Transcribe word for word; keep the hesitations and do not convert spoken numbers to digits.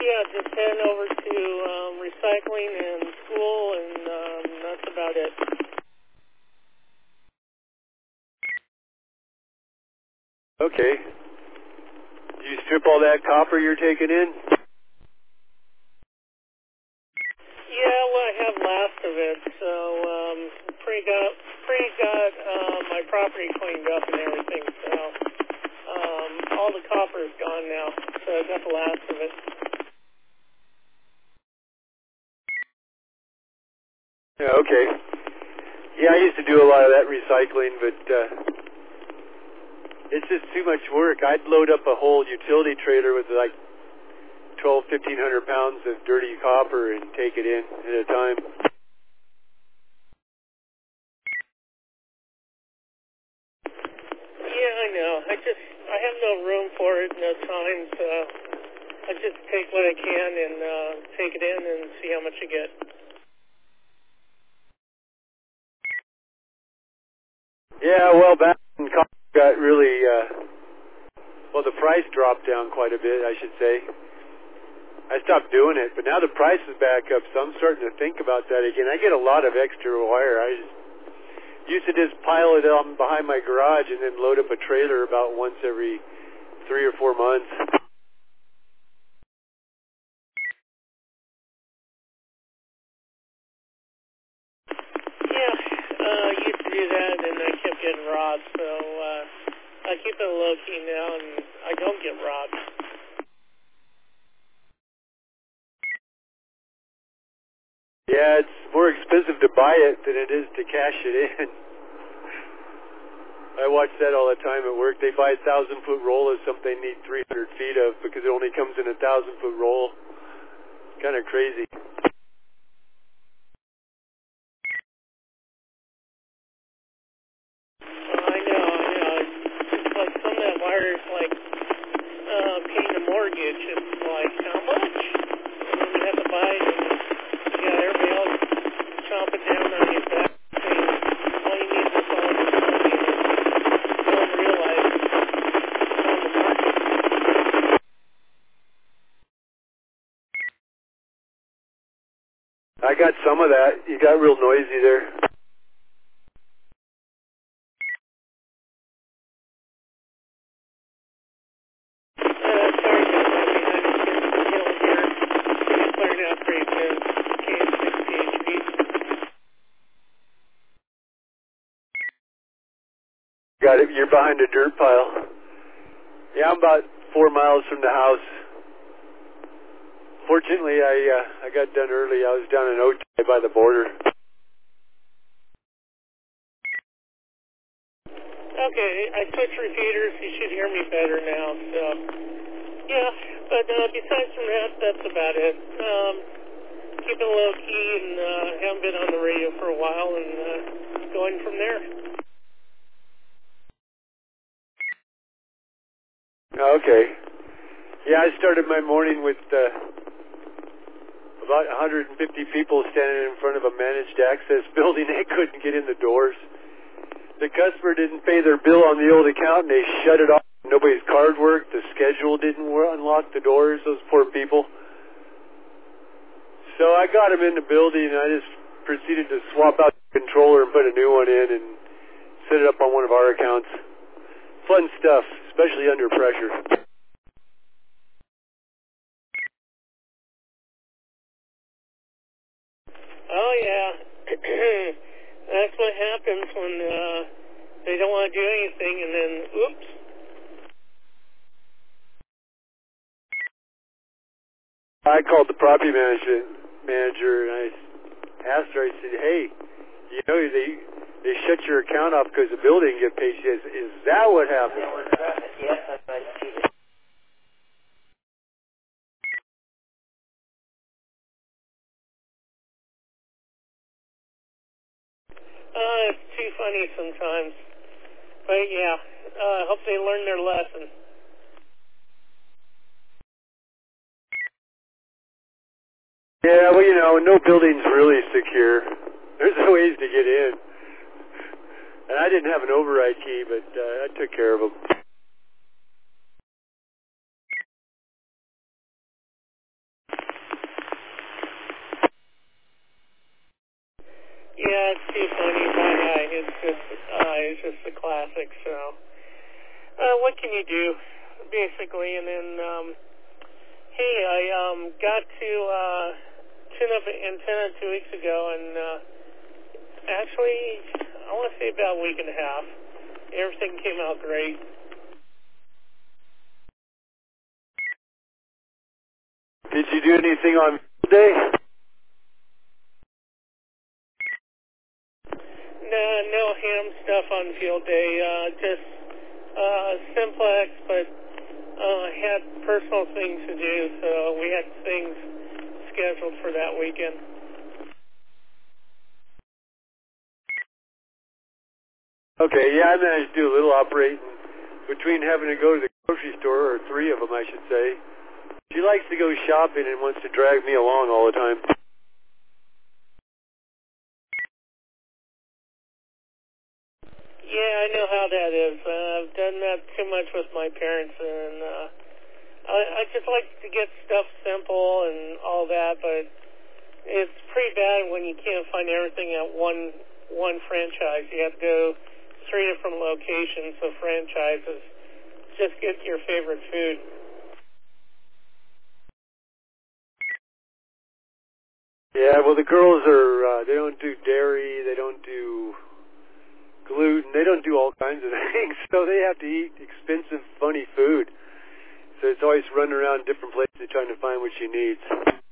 yeah, just heading over to um, recycling and school, and um, that's about it. Okay. Do you strip all that copper you're taking in? Yeah, well, I have last of it, so um, pretty got pretty got uh, my property cleaned up and everything. So um, all the copper is gone now, so I got the last of it. Yeah, okay. Yeah, I used to do a lot of that recycling, but uh, it's just too much work. I'd load up a whole utility trailer with like twelve, fifteen hundred pounds of dirty copper and take it in at a time. Yeah, I know. I just I have no room for it, no time, so I just take what I can and uh, take it in and see how much I get. Yeah, well, back when copper got really, uh, well, the price dropped down quite a bit, I should say. I stopped doing it, but now the price is back up, so I'm starting to think about that again. I get a lot of extra wire. I just used to just pile it on behind my garage and then load up a trailer about once every three or four months. Yeah, uh, I used to do that, and I kept getting robbed, so uh, I keep it low-key now, and I don't get robbed. Yeah, it's more expensive to buy it than it is to cash it in. I watch that all the time at work. They buy a thousand foot roll of something they need three hundred feet of because it only comes in a thousand foot roll. Kind of crazy. Well, I know, I know. It's like some of that wire is like uh, paying the mortgage. It's like, how much? And then you have to buy it, and you got everybody else chomping down on your back saying, all you need is all this money. And you don't realize it's on the market. I got some of that. You got real noisy there. Uh, sorry about that. I mean, I'm just still here. Should be clearing out pretty soon. K sixty H P. Got it. You're behind a dirt pile. Yeah, I'm about four miles from the house. Fortunately, I uh, I got done early. I was down in Otay by the border. Okay, I switched repeaters. You should hear me better now. So, yeah, but uh, besides from that, that's about it. Um, keeping low key and uh, haven't been on the radio for a while, and uh, going from there. Okay. Yeah, I started my morning with uh, about one hundred fifty people standing in front of a managed access building. They couldn't get in the doors. The customer didn't pay their bill on the old account, and they shut it off. Nobody's card worked. The schedule didn't unlock the doors, those poor people. So I got them in the building, and I just proceeded to swap out the controller and put a new one in and set it up on one of our accounts. Fun stuff, especially under pressure. Oh, yeah. That's what happens when uh, they don't want to do anything, and then, oops. I called the property management manager, and I asked her, I said, hey, you know, they they shut your account off because the bill didn't get paid. She says, is that what happened? Yes, I see that. Uh, it's too funny sometimes. But, yeah, I uh, hope they learn their lesson. Yeah, well, you know, no building's really secure. There's ways to get in. And I didn't have an override key, but uh, I took care of them. Yeah, it's too funny. My guy, it's just, uh, it's just a classic. So, uh, what can you do, basically? And then, um, hey, I um got to uh, tune up an antenna two weeks ago, and uh, actually, I want to say about a week and a half. Everything came out great. Did you do anything on day? No, no ham stuff on field day. Uh, just uh, simplex, but uh, had personal things to do, so we had things scheduled for that weekend. Okay, yeah, I managed to do a little operating between having to go to the grocery store, or three of them, I should say. She likes to go shopping and wants to drag me along all the time. Yeah, I know how that is. Uh, I've done that too much with my parents, and uh, I, I just like to get stuff simple and all that, but it's pretty bad when you can't find everything at one one franchise. You have to go three different locations of franchises. Just get your favorite food. Yeah, well, the girls are, uh, they don't do dairy, they don't do gluten, they don't do all kinds of things, so they have to eat expensive, funny food. So it's always running around different places trying to find what she needs.